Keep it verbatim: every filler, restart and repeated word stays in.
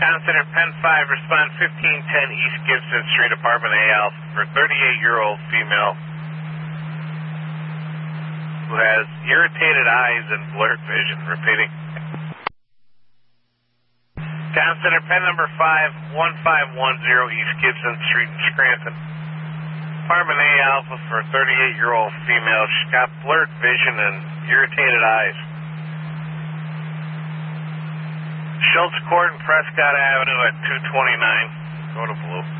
Town Center, Pen five, respond fifteen ten East Gibson Street, apartment A Alpha, for thirty-eight-year-old female who has irritated eyes and blurred vision. Repeating. Town Center, Pen number five, one five one zero East Gibson Street in Scranton, apartment A Alpha, for thirty-eight-year-old female. She's got blurred vision and irritated eyes. Schultz Court and Prescott Avenue at two twenty-nine. Go to blue.